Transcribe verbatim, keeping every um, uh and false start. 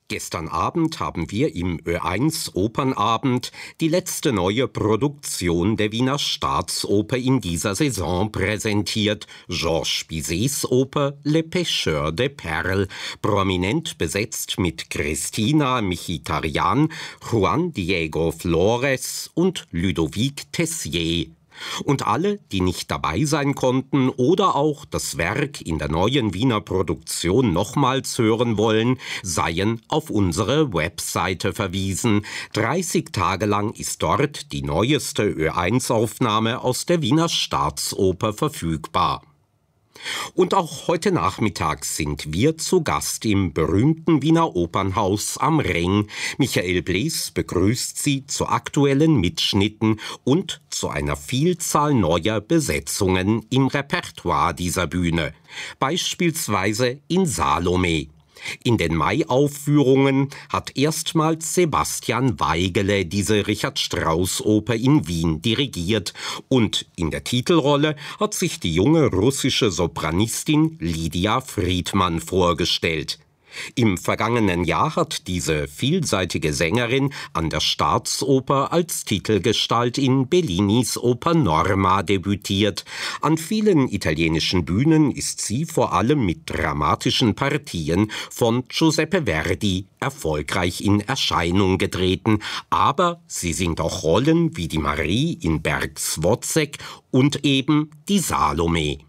Gestern Abend haben wir im Ö eins Opernabend die letzte neue Produktion der Wiener Staatsoper in dieser Saison präsentiert. Georges Bizets Oper Le Pêcheur de Perles, prominent besetzt mit Christina Mkhitaryan, Juan Diego Flores und Ludovic Tessier. Und alle, die nicht dabei sein konnten oder auch das Werk in der neuen Wiener Produktion nochmals hören wollen, seien auf unsere Webseite verwiesen. dreißig Tage lang ist dort die neueste Ö eins Aufnahme aus der Wiener Staatsoper verfügbar. Und auch heute Nachmittag sind wir zu Gast im berühmten Wiener Opernhaus am Ring. Michael Blees begrüßt Sie zu aktuellen Mitschnitten und zu einer Vielzahl neuer Besetzungen im Repertoire dieser Bühne. Beispielsweise in Salome. In den Mai-Aufführungen hat erstmals Sebastian Weigele diese Richard-Strauss-Oper in Wien dirigiert und in der Titelrolle hat sich die junge russische Sopranistin Lydia Friedman vorgestellt. Im vergangenen Jahr hat diese vielseitige Sängerin an der Staatsoper als Titelgestalt in Bellinis Oper Norma debütiert. An vielen italienischen Bühnen ist sie vor allem mit dramatischen Partien von Giuseppe Verdi erfolgreich in Erscheinung getreten. Aber sie singt auch Rollen wie die Marie in Bergs Wozzeck und eben die Salome.